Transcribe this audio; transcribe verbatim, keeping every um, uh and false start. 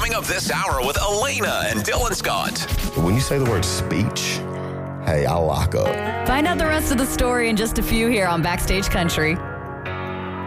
Coming up this hour with Elena and Dylan Scott. When you say the word speech, hey, I lock up. Find out the rest of the story in just a few here on Backstage Country.